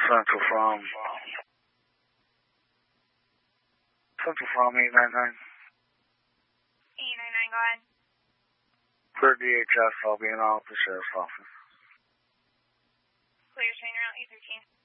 Central from 899. 899, go ahead. Clear DHS, I'll be in the sheriff's office. Clear train around 813.